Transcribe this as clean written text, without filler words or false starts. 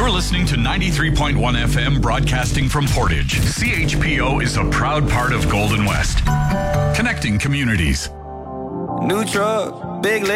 You're listening to 93.1 FM broadcasting from Portage. CHPO is a proud part of Golden West. Connecting communities. New truck, big